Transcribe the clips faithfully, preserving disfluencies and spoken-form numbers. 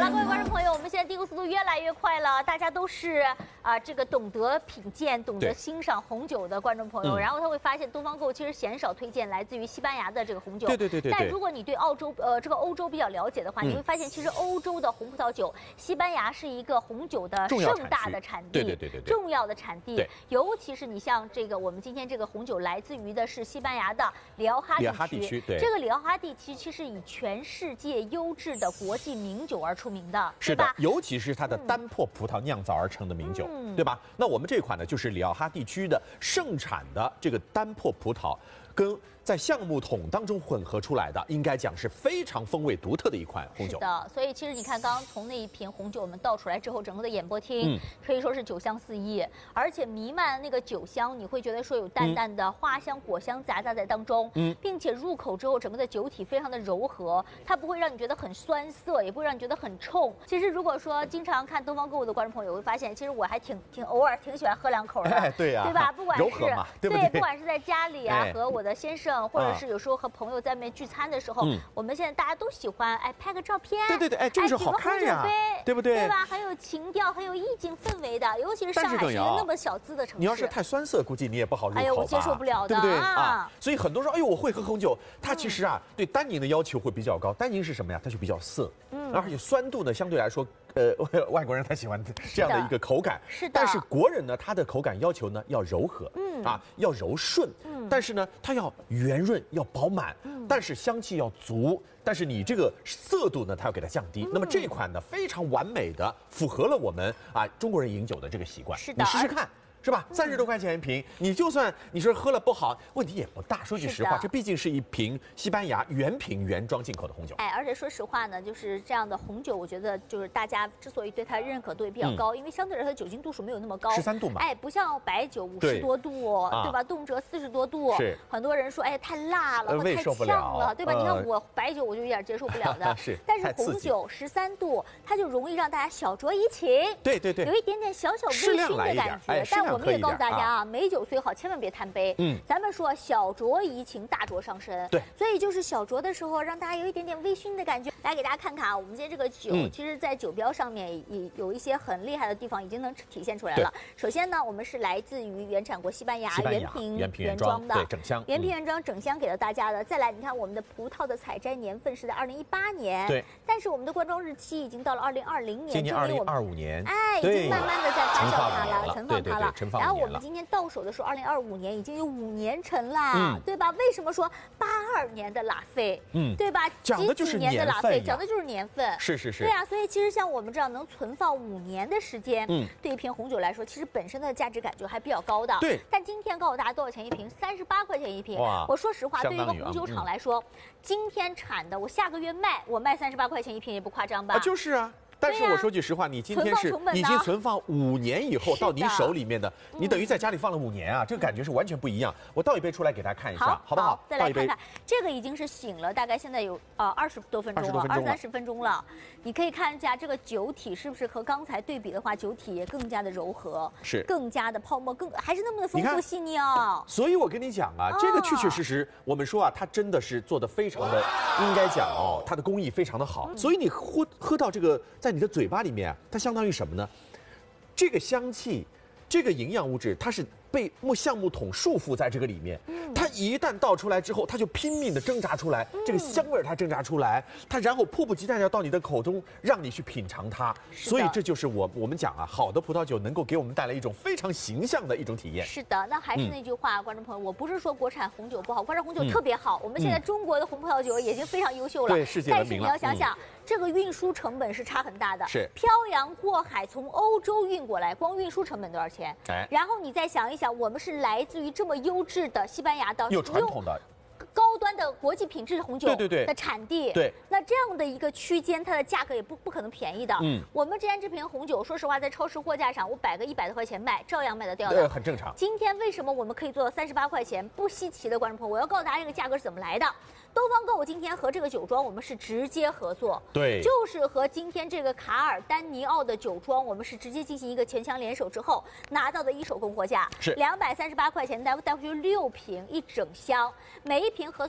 了，各位观众朋友，我们现在订购速度越来越快了，大家都是啊、呃、这个懂得品鉴、懂得欣赏红酒的观众朋友。然后他会发现，东方购其实鲜少推荐来自于西班牙的这个红酒。 对对对对。 但如果你对澳洲呃这个欧洲比较了解的话，嗯、你会发现其实欧洲的红葡萄酒，西班牙是一个红酒的盛大的产地， 对对对对对， 重要的产地。尤其是你像这个，我们今天这个红酒来自于的是西班牙的里奥哈地区。里奥哈地区，对。这个里奥哈地区其实以全世界优质的国际名酒而出名的， 是的，尤其是它的单粕葡萄酿造而成的名酒，嗯、对吧？那我们这款呢，就是里奥哈地区的盛产的这个单粕葡萄，跟在橡木桶当中混合出来的，应该讲是非常风味独特的一款红酒。 是的，所以其实你看，刚刚从那一瓶红酒我们倒出来之后，整个的演播厅、嗯、可以说是酒香四溢，而且弥漫那个酒香，你会觉得说有淡淡的花香、果香夹杂在当中，嗯，并且入口之后，整个的酒体非常的柔和，它不会让你觉得很酸涩，也不会让你觉得很冲。其实如果说经常看东方购物的观众朋友会发现，其实我还挺挺偶尔挺喜欢喝两口的， 哎、对呀、啊， 对吧？不管是柔和嘛，对不对，不管是在家里啊，哎、和我的先生，或者是有时候和朋友在外面聚餐的时候，嗯、我们现在大家都喜欢哎拍个照片， 对对对，哎这个时候好看呀，对不对？ 对吧？很有情调，很有意境氛围的，尤其是上海是一个那么小资的城市。 你要是太酸涩，估计你也不好入口吧？ 哎呦，我接受不了的， 对不对啊？ 啊，所以很多人说，哎呦，我会喝红酒，它其实啊对单宁的要求会比较高，单宁是什么呀？它就比较涩，嗯，而且酸度呢相对来说。呃，外国人他喜欢这样的一个口感， 是的。 但是国人呢，他的口感要求呢要柔和，嗯啊，要柔顺，嗯。但是呢，它要圆润，要饱满，嗯。但是香气要足，但是你这个涩度呢，它要给它降低。嗯、那么这一款呢，非常完美的符合了我们啊中国人饮酒的这个习惯。 是的， 你试试看。是吧？三十多块钱一瓶，你就算你说喝了不好，问题也不大。说句实话，这毕竟是一瓶西班牙原瓶原装进口的红酒。 哎，而且说实话呢，就是这样的红酒，我觉得就是大家之所以对它认可度也比较高，嗯、因为相对来说酒精度数没有那么高， 十三度嘛。 哎，不像白酒五十多度，对, 对吧？动辄四十多度。 是。 很多人说，哎，太辣了， 胃受不了了，对吧？呃、你看我白酒我就有点接受不了的。 是。 但是红酒十三度，它就容易让大家小酌怡情。 对对对。 有一点点小小微醺的感觉， 哎、 但我们也告诉大家。啊，美酒虽好，千万别贪杯。嗯，咱们说小酌怡情，大酌伤身。 对， 所以就是小酌的时候，让大家有一点点微醺的感觉。来给大家看看啊，我们今天这个酒，嗯、其实在酒标上面也有一些很厉害的地方，已经能体现出来了。首先呢，我们是来自于原产国西班牙原瓶原瓶原装的， 对，整箱原瓶原装整箱给到大家的。再来，你看我们的葡萄的采摘年份是在二零一八年， 对， 但是我们的灌装日期已经到了二零二零年， 今年二零二五年， 哎，已经慢慢的在发酵它了， 陈放它了。 陈放然后我们今天到手的时候，二零二五年已经有五年陈了，嗯、对吧？为什么说八二年的拉菲？嗯，对吧？ 讲的就是年的拉菲，讲的就是年份。 是是是。 对啊，所以其实像我们这样能存放五年的时间，嗯，对一瓶红酒来说，其实本身的价值感就还比较高的。 对。 但今天告诉大家多少钱一瓶？三十八块钱一瓶。哇！我说实话，对于一个红酒厂来说，嗯、今天产的，我下个月卖，我卖三十八块钱一瓶也不夸张吧？ 啊，就是啊。但是我说句实话，你今天是已经存放五年以后到你手里面的，你等于在家里放了五年啊，这个感觉是完全不一样。我倒一杯出来给大家看一下，好不好？ 再来看看，这个已经是醒了，大概现在有呃二十多分钟了，二三十分钟了。你可以看一下这个酒体是不是和刚才对比的话，酒体也更加的柔和， 是更加的泡沫更还是那么的丰富细腻哦。 所以我跟你讲啊，这个确确实实，我们说啊，它真的是做的非常的，应该讲哦，它的工艺非常的好。所以你喝喝到这个，在你的嘴巴里面。它相当于什么呢？这个香气，这个营养物质，它是被木橡木桶束缚在这个里面。嗯、它一旦倒出来之后，它就拼命的挣扎出来，嗯、这个香味它挣扎出来，它然后迫不及待要到你的口中，让你去品尝它。所以这就是我我们讲啊，好的葡萄酒能够给我们带来一种非常形象的一种体验。 是的，那还是那句话，嗯、观众朋友，我不是说国产红酒不好，国产红酒特别好，嗯、我们现在中国的红葡萄酒已经非常优秀了， 对世界闻名了。 但是你要想想。嗯这个运输成本是差很大的， 是漂洋过海从欧洲运过来，光运输成本多少钱？哎，然后你再想一想，我们是来自于这么优质的西班牙的， 有传统的。 高端的国际品质红酒的产地， 对对对， 那这样的一个区间，它的价格也不不可能便宜的。嗯，我们之前这瓶红酒，说实话，在超市货架上，我摆个一百多块钱卖，照样卖得掉的， 对，很正常。 今天为什么我们可以做到三十八块钱？不稀奇的，观众朋友，我要告诉大家这个价格是怎么来的。东方购今天和这个酒庄我们是直接合作， 对， 就是和今天这个卡尔丹尼奥的酒庄，我们是直接进行一个强强联手之后拿到的一手供货价， 是两百三十八块钱带带回去六瓶一整箱，每一瓶合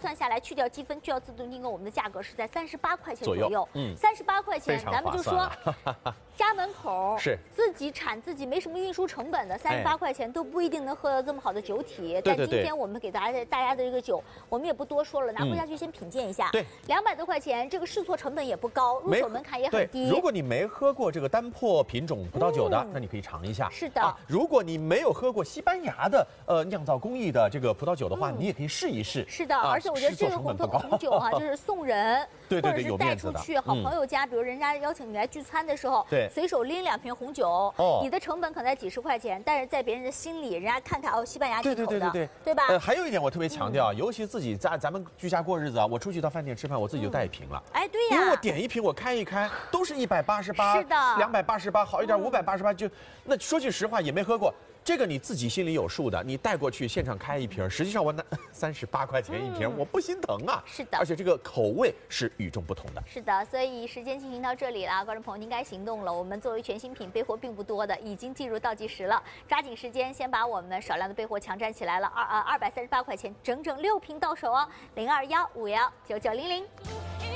算下来，去掉积分，去掉自动订购，我们的价格是在三十八块钱左左右。 嗯， 三十八块钱，咱们就说。家门口是自己产自己，没什么运输成本的，三十八块钱都不一定能喝到这么好的酒体。但今天我们给大家大家的这个酒，我们也不多说了，拿回家去先品鉴一下。 对， 两百多块钱，这个试错成本也不高，入手门槛也很低。 如果你没喝过这个单粕品种葡萄酒的，那你可以尝一下。 是的。 如果你没有喝过西班牙的呃酿造工艺的这个葡萄酒的话，你也可以试一试。 是的，而且我觉得这个红红酒啊，就是送人， 对对对， 或者是带出去好朋友家，比如人家邀请你来聚餐的时候， 对， 随手拎两瓶红酒， 哦， 你的成本可能在几十块钱，但是在别人的心里，人家看看哦，西班牙进口的， 对对对对对， 对吧？ 呃，还有一点我特别强调，尤其自己在咱们居家过日子啊，我出去到饭店吃饭，我自己就带一瓶了。 哎，对呀， 因为我点一瓶，我开一开，都是一百八十八， 是的， 两百八十八，好一点五百八十八，就那说句实话也没喝过。这个你自己心里有数的，你带过去现场开一瓶，实际上我拿三十八块钱一瓶，我不心疼啊。 是的， 而且这个口味是与众不同的。 是的，所以时间进行到这里了，观众朋友您该行动了。我们作为全新品，备货并不多的，已经进入倒计时了，抓紧时间先把我们少量的备货强占起来了。二呃二百三十八块钱，整整六瓶到手哦，零二幺五幺九九零零。